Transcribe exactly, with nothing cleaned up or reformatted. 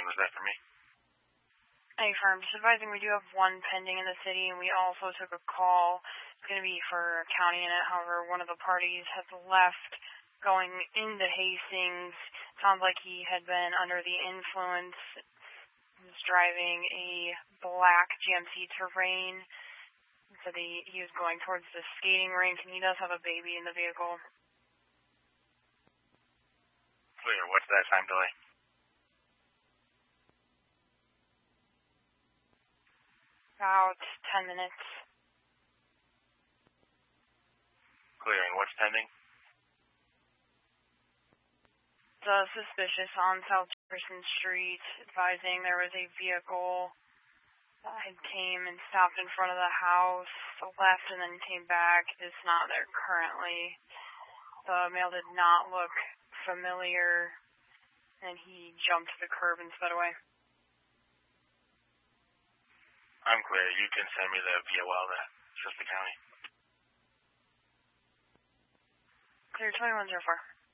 was that for me? Hey, firm. Just advising we do have one pending in the city, and we also took a call. It's going to be for a county in it. However, one of the parties has left going into Hastings. Sounds like he had been under the influence. He was driving a black G M C Terrain. So the, he was going towards the skating rink, and he does have a baby in the vehicle. Clear. What's that time delay? About ten minutes. Clear. And what's pending? The suspicious on South Jefferson Street, advising there was a vehicle that had came and stopped in front of the house, left, and then came back. It's not there currently. The male did not look familiar, and he jumped the curb and sped away. I'm clear. You can send me the V O L to Sister County. Clear twenty-one oh four.